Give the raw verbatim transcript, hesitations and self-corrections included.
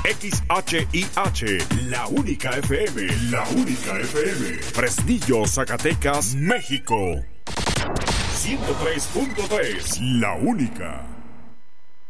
X H I H, la única F M, la única F M. Fresnillo, Zacatecas, México. ciento tres punto tres, la única.